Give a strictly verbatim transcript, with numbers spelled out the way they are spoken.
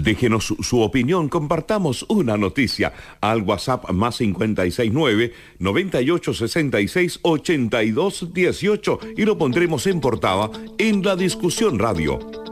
Déjenos su, su opinión, compartamos una noticia al WhatsApp más cincuenta y seis nueve, noventa y ocho sesenta y seis, ochenta y dos dieciocho y lo pondremos en portada en La Discusión Radio.